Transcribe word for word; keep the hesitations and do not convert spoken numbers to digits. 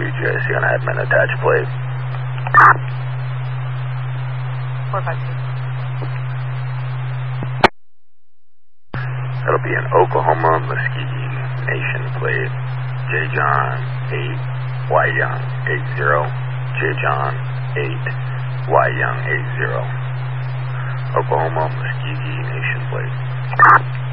two J, C on admin, attached plate. four five two. That'll be an Oklahoma Muskegee Nation plate. J John eight, Y Young eight zero. J John eight, Y Young eight zero. Oklahoma Muskegee Nation plate.